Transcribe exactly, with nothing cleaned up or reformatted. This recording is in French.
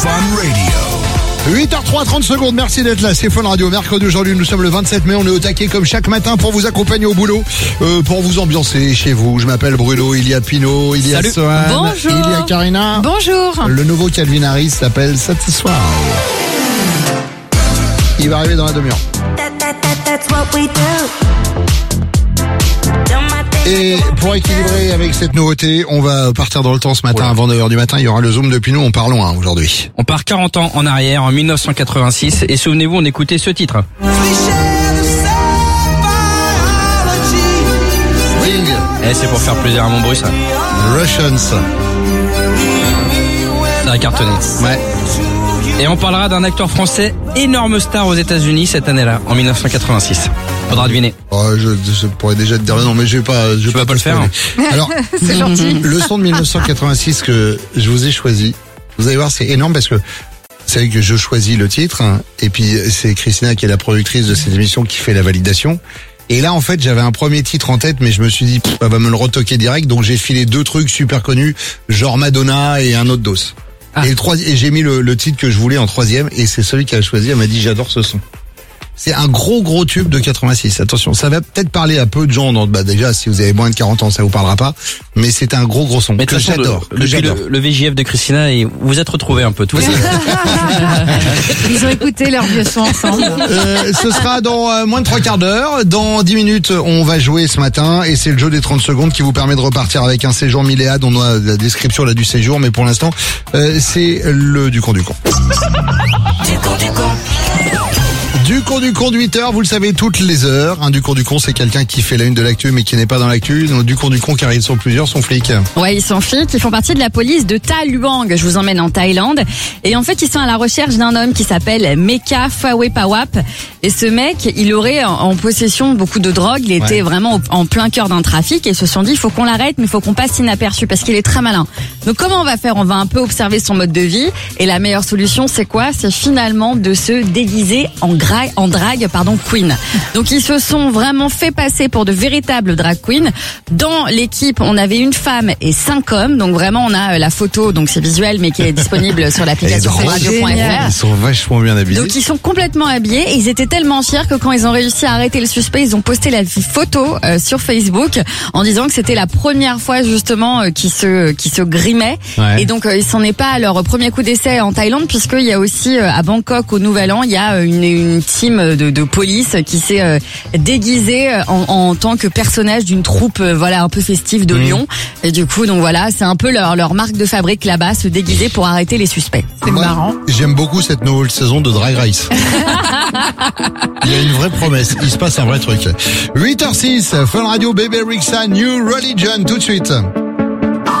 Fun Radio. huit heures trois, trente secondes, merci d'être là, c'est Fun Radio. Mercredi aujourd'hui, nous sommes le vingt-sept mai, on est au taquet comme chaque matin pour vous accompagner au boulot, euh, pour vous ambiancer chez vous. Je m'appelle Bruno, il y a Pino, il y a Salut. Sohan, Bonjour. il y a Karina. Bonjour. Le nouveau Calvin Harris s'appelle Satisfy. Il va arriver dans la demi-heure. Et pour équilibrer avec cette nouveauté, on va partir dans le temps ce matin. Avant neuf heures du matin, il y aura le Zoom de Pino, on part loin aujourd'hui. On part quarante ans en arrière, en mille neuf cent quatre-vingt-six, et souvenez-vous, on écoutait ce titre. Ring, Eh, c'est pour faire plaisir à mon Bruce. Ça, Russians. ça a cartonné. Ouais. Et on parlera d'un acteur français énorme star aux États-Unis cette année-là, en mille neuf cent quatre-vingt-six. Faudra deviner. Oh, je, je pourrais déjà te dire non, mais je vais pas. Je vais Tu vas pas le faire, spoiler. Alors, C'est gentil. le son de mille neuf cent quatre-vingt-six que je vous ai choisi, vous allez voir, c'est énorme parce que vous savez que je choisis le titre, hein, et puis c'est Christina qui est la productrice de cette émission qui fait la validation. Et là, en fait, j'avais un premier titre en tête, mais je me suis dit, pff, elle va me le retoquer direct, donc j'ai filé deux trucs super connus, genre Madonna et un autre dos. Ah. Et, le troisi- et j'ai mis le, le titre que je voulais en troisième, et c'est celui qui a choisi. Elle m'a dit, j'adore ce son. C'est un gros gros tube de quatre-vingt-six. Attention, ça va peut-être parler à peu de gens. Dans, bah déjà, si vous avez moins de quarante ans, ça vous parlera pas. Mais c'est un gros gros son Mais de que toute façon, j'adore. le- que depuis j'adore. le, le V J F de Christina, et vous êtes retrouvés un peu tous. Ils ont écouté leur vieux son ensemble. Euh, ce sera dans euh, moins de trois quarts d'heure. Dans dix minutes, on va jouer ce matin. Et c'est le jeu des trente secondes qui vous permet de repartir avec un séjour Milléade. On a la description là du séjour. Mais pour l'instant, euh, c'est le du con du con. Du con du con de huit heures, vous le savez, toutes les heures. Un du con du con, c'est quelqu'un qui fait la une de l'actu mais qui n'est pas dans l'actu. Donc, du con du con, car ils sont plusieurs, sont flics. Ouais, ils sont flics, ils font partie de la police de Ta Luang. Je vous emmène en Thaïlande. Et en fait, ils sont à la recherche d'un homme qui s'appelle Meka Fawepawap. Et ce mec, il aurait en, en possession beaucoup de drogue. Il était Ouais. vraiment au- en plein cœur d'un trafic. Et ils se sont dit, il faut qu'on l'arrête, mais il faut qu'on passe inaperçu parce qu'il est très malin. Donc comment on va faire? On va un peu observer son mode de vie. Et la meilleure solution, c'est quoi? C'est finalement de se déguiser en, gra en drague pardon, queen. Donc ils se sont vraiment fait passer pour de véritables drag queens. Dans l'équipe, on avait une femme et cinq hommes. Donc vraiment, on a euh, la photo, donc c'est visuel, mais qui est disponible sur l'application Et radio point F R. Ils sont vachement bien habillés. Donc ils sont complètement habillés et ils étaient tellement fiers que quand ils ont réussi à arrêter le suspect, ils ont posté la photo euh, sur Facebook en disant que c'était la première fois justement euh, qu'ils se qu'ils se grimaient. Ouais. Et donc euh, il s'en est pas à leur premier coup d'essai en Thaïlande, puisqu'il y a aussi euh, à Bangkok au Nouvel An, il y a euh, une, une team de, de police qui s'est euh, déguisée euh, en, en tant que personnage d'une troupe euh, voilà un peu festive de Mmh. Lyon. Et du coup donc voilà, c'est un peu leur leur marque de fabrique là-bas, se déguiser pour arrêter les suspects. C'est Moi, marrant. J'aime beaucoup cette nouvelle saison de Drag Race. Il y a une vraie promesse. Il se passe un vrai truc. huit heures six, Fun Radio, Bébé Rexha, New Religion, tout de suite.